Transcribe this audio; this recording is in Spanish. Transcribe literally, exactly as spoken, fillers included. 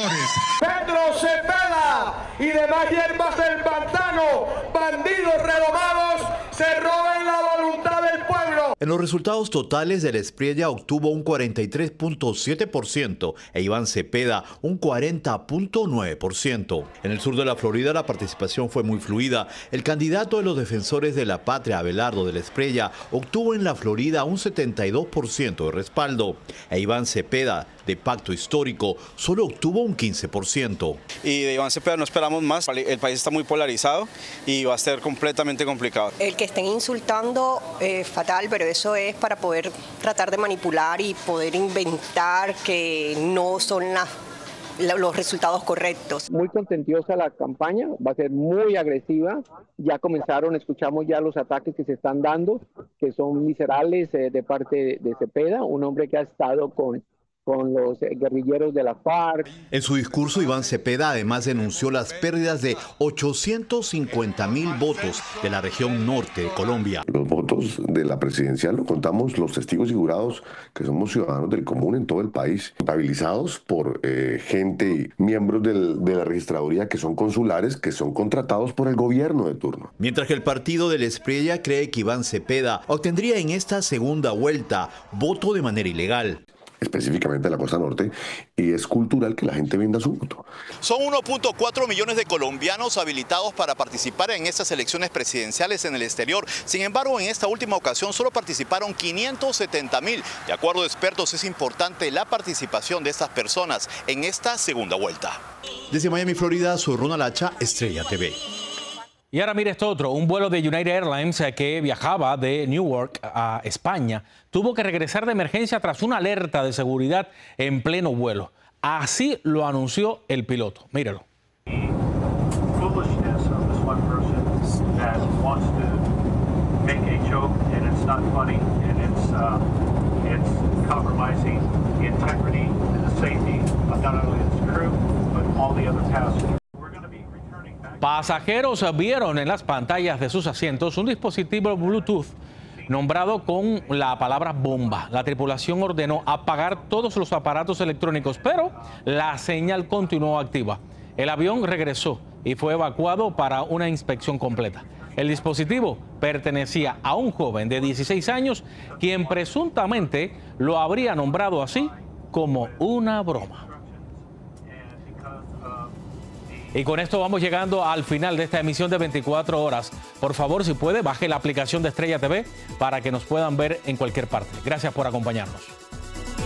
señores. Pedro Cepeda y demás hierbas del pantano, bandidos redomados, se roben la voluntad del pueblo. En los resultados totales, del Espriella obtuvo un cuarenta y tres punto siete por ciento e Iván Cepeda un cuarenta punto nueve por ciento. En el sur de la Florida la participación fue muy fluida. El candidato de los defensores de la patria, Abelardo del Espriella, obtuvo en la Florida un setenta y dos por ciento de respaldo e Iván Cepeda, de Pacto Histórico, solo obtuvo un quince por ciento. Y de Iván Cepeda no esperamos más. El país está muy polarizado y va a ser completamente complicado. El que estén insultando es fatal, pero eso es para poder tratar de manipular y poder inventar que no son las los resultados correctos. Muy contentiosa la campaña, va a ser muy agresiva. Ya comenzaron, escuchamos ya los ataques que se están dando, que son miserables eh, de parte de Cepeda, un hombre que ha estado con con los guerrilleros de la FARC. En su discurso, Iván Cepeda además denunció las pérdidas de ochocientos cincuenta mil votos de la región norte de Colombia. Los votos de la presidencial lo contamos los testigos y jurados, que somos ciudadanos del común en todo el país, contabilizados por eh, gente, miembros del, de la registraduría que son consulares, que son contratados por el gobierno de turno. Mientras que el partido del Espriella cree que Iván Cepeda obtendría en esta segunda vuelta voto de manera ilegal. Específicamente de la costa norte, y es cultural que la gente venda su voto. Son uno punto cuatro millones de colombianos habilitados para participar en estas elecciones presidenciales en el exterior. Sin embargo, en esta última ocasión solo participaron quinientos setenta mil. De acuerdo a expertos, es importante la participación de estas personas en esta segunda vuelta. Desde Miami, Florida, soy Ronald Hacha, Estrella T V. Y ahora mire esto otro, un vuelo de United Airlines que viajaba de Newark a España tuvo que regresar de emergencia tras una alerta de seguridad en pleno vuelo. Así lo anunció el piloto. Mírelo. Pasajeros vieron en las pantallas de sus asientos un dispositivo Bluetooth nombrado con la palabra bomba. La tripulación ordenó apagar todos los aparatos electrónicos, pero la señal continuó activa. El avión regresó y fue evacuado para una inspección completa. El dispositivo pertenecía a un joven de dieciséis años, quien presuntamente lo habría nombrado así como una broma. Y con esto vamos llegando al final de esta emisión de veinticuatro horas. Por favor, si puede, baje la aplicación de Estrella T V para que nos puedan ver en cualquier parte. Gracias por acompañarnos.